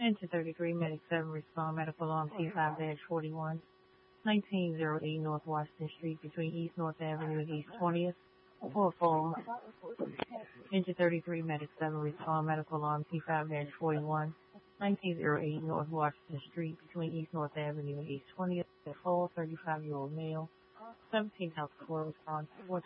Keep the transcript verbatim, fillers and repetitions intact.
Enter thirty-three Medic seven respond medical alarm T five forty-one, nineteen oh eight North Washington Street between East North Avenue and East twentieth. four four. Enter thirty-three Medic seven respond medical alarm T five forty-one, nineteen oh eight North Washington Street between East North Avenue and East twentieth. four thirty-five-year-old male. seventeen health four response.